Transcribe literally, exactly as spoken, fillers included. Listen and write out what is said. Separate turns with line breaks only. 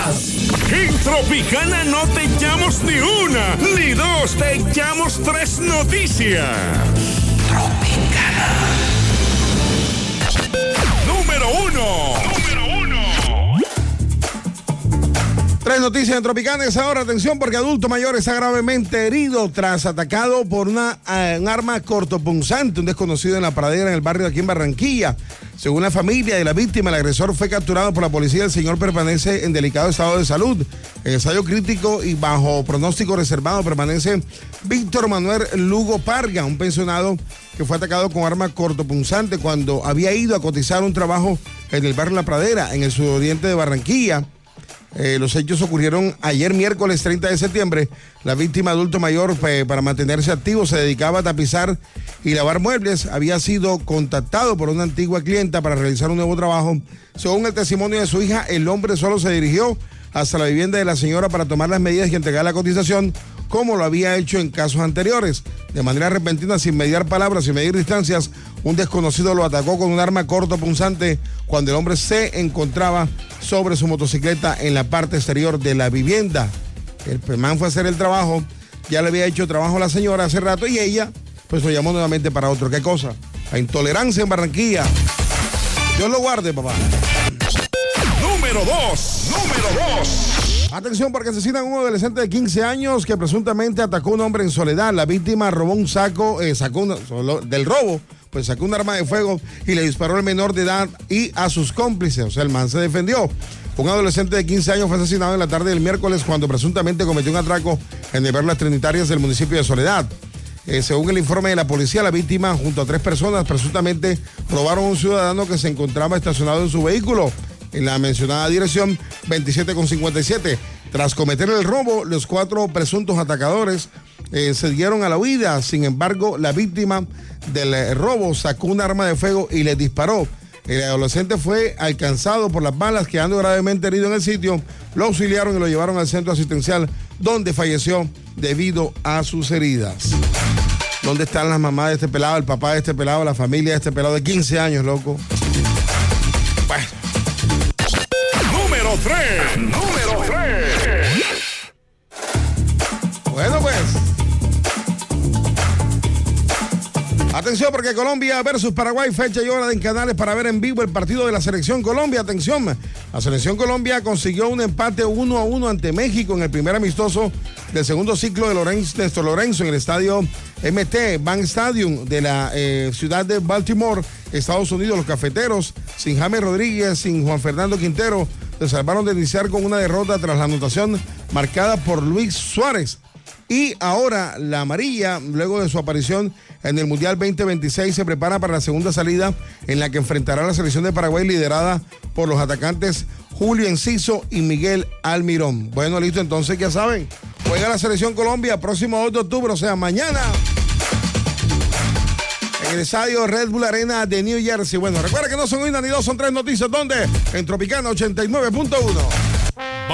más. En Tropicana no te echamos ni una, ni dos, te echamos tres noticias. Tropicana. Número uno. Número uno.
Tres noticias en Tropicana. Ahora, atención, porque adulto mayor está gravemente herido tras atacado por una, uh, un arma cortopunzante, un desconocido en la pradera en el barrio de aquí en Barranquilla. Según la familia de la víctima, el agresor fue capturado por la policía. El señor permanece en delicado estado de salud. En estado crítico y bajo pronóstico reservado permanece Víctor Manuel Lugo Parga, un pensionado que fue atacado con arma cortopunzante cuando había ido a cotizar un trabajo en el barrio La Pradera, en el sudoriente de Barranquilla. Eh, los hechos ocurrieron ayer miércoles treinta de septiembre. La víctima, adulto mayor, eh, para mantenerse activo, se dedicaba a tapizar y lavar muebles. Había sido contactado por una antigua clienta para realizar un nuevo trabajo. Según el testimonio de su hija, el hombre solo se dirigió hasta la vivienda de la señora para tomar las medidas y entregar la cotización, como lo había hecho en casos anteriores. De manera repentina, sin mediar palabras, sin medir distancias, un desconocido lo atacó con un arma cortopunzante cuando el hombre se encontraba sobre su motocicleta en la parte exterior de la vivienda. El man fue a hacer el trabajo, ya le había hecho trabajo a la señora hace rato y ella pues lo llamó nuevamente para otro. ¿Qué cosa? La intolerancia en Barranquilla. Dios lo guarde, papá.
Número dos. Número dos.
Atención, porque asesinan a un adolescente de quince años que presuntamente atacó a un hombre en Soledad. La víctima robó un saco, eh, sacó una, del robo, pues sacó un arma de fuego y le disparó al menor de edad y a sus cómplices. O sea, el man se defendió. Un adolescente de quince años fue asesinado en la tarde del miércoles cuando presuntamente cometió un atraco en el barrio Las Trinitarias del municipio de Soledad. Eh, según el informe de la policía, la víctima junto a tres personas presuntamente robaron a un ciudadano que se encontraba estacionado en su vehículo en la mencionada dirección veintisiete con cincuenta y siete. Tras cometer el robo, los cuatro presuntos atacadores eh, se dieron a la huida. Sin embargo, la víctima del eh, robo sacó un arma de fuego y le disparó. El adolescente fue alcanzado por las balas, quedando gravemente herido en el sitio. Lo auxiliaron y lo llevaron al centro asistencial, donde falleció debido a sus heridas. ¿Dónde están las mamás de este pelado, el papá de este pelado, la familia de este pelado de quince años, loco? Bueno.
Número tres. Número tres.
Bueno, pues. Atención, porque Colombia versus Paraguay, fecha y hora en canales para ver en vivo el partido de la Selección Colombia. Atención, la Selección Colombia consiguió un empate uno a uno ante México en el primer amistoso del segundo ciclo de Lorenzo, Néstor Lorenzo en el estadio M T Bank Stadium de la eh, ciudad de Baltimore, Estados Unidos. Los cafeteros, sin James Rodríguez, sin Juan Fernando Quintero, se salvaron de iniciar con una derrota tras la anotación marcada por Luis Suárez. Y ahora la amarilla, luego de su aparición en el Mundial veinte veintiséis, se prepara para la segunda salida en la que enfrentará a la selección de Paraguay liderada por los atacantes Julio Enciso y Miguel Almirón. Bueno, listo, entonces ya saben, juega la Selección Colombia próximo dos de octubre, o sea, mañana, en el estadio Red Bull Arena de New Jersey. Bueno, recuerda que no son una ni dos, son tres noticias. ¿Dónde? En Tropicana ochenta y nueve punto uno.